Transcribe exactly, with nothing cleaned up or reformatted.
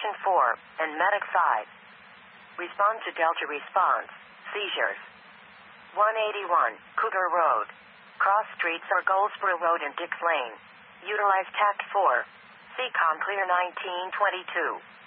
Station four, and Medic five. Respond to Delta response. Seizures. one eighty-one, Cougar Road. Cross streets are Goldsboro Road and Dix Lane. Utilize Tact four. C COM clear nineteen twenty-two.